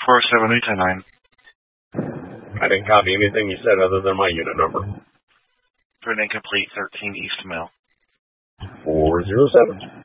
407-899. I didn't copy anything you said other than my unit number. For an incomplete 13 East Mill. 407.